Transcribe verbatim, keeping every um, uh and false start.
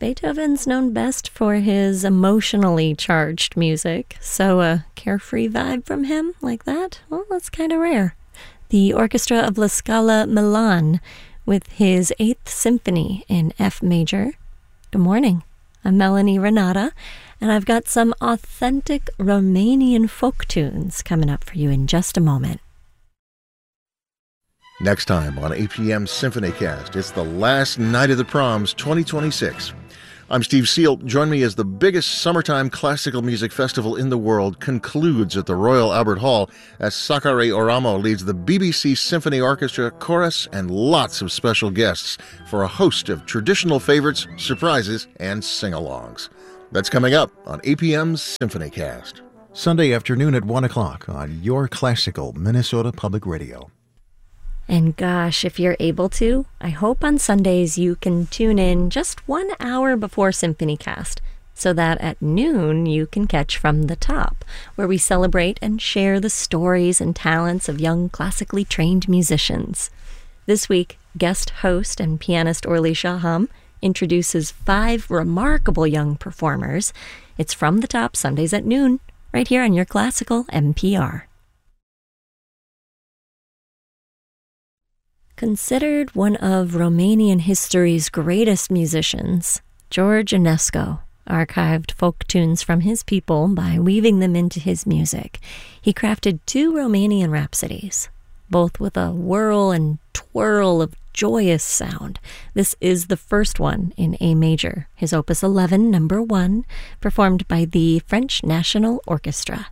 Beethoven's known best for his emotionally charged music, so a carefree vibe from him like that, well, that's kind of rare. The Orchestra of La Scala Milan with his Eighth Symphony in F major. Good morning. I'm Melanie Renata, and I've got some authentic Romanian folk tunes coming up for you in just a moment. Next time on A P M SymphonyCast, it's the last night of the proms twenty twenty-six. I'm Steve Seal. Join me as the biggest summertime classical music festival in the world concludes at the Royal Albert Hall as Sakari Oramo leads the B B C Symphony Orchestra, chorus, and lots of special guests for a host of traditional favorites, surprises, and sing-alongs. That's coming up on A P M's SymphonyCast. Sunday afternoon at one o'clock on Your Classical Minnesota Public Radio. And gosh, if you're able to, I hope on Sundays you can tune in just one hour before SymphonyCast, so that at noon you can catch From the Top, where we celebrate and share the stories and talents of young classically trained musicians. This week, guest host and pianist Orly Shaham introduces five remarkable young performers. It's From the Top, Sundays at noon, right here on Your Classical N P R. Considered one of Romanian history's greatest musicians, George Enescu archived folk tunes from his people by weaving them into his music. He crafted two Romanian rhapsodies, both with a whirl and twirl of joyous sound. This is the first one in A major, his opus eleven, number one, performed by the French National Orchestra.